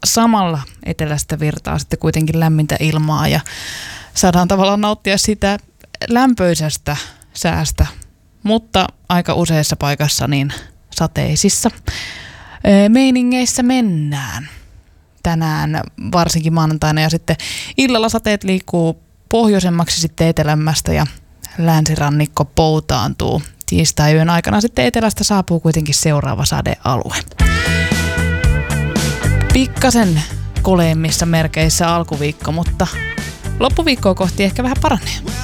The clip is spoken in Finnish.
samalla etelästä virtaa sitten kuitenkin lämmintä ilmaa ja saadaan tavallaan nauttia sitä lämpöisestä säästä, mutta aika useissa paikassa niin sateisissa meiningeissä mennään tänään, varsinkin maanantaina, ja sitten illalla sateet liikkuu pohjoisemmaksi sitten etelämmästä ja länsirannikko poutaantuu. Tiistai-yön aikana sitten etelästä saapuu kuitenkin seuraava sadealue. Pikkasen koleimmissa merkeissä alkuviikko, mutta loppuviikkoa kohti ehkä vähän paranee.